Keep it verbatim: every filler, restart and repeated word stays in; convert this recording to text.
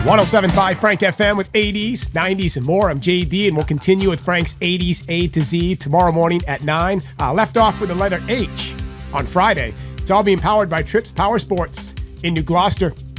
one oh seven point five Frank F M with eighties, nineties, and more. I'm J D, and we'll continue with Frank's eighties A to Z tomorrow morning at nine. Uh, left off with the letter H on Friday. It's all being powered by Trips Power Sports in New Gloucester.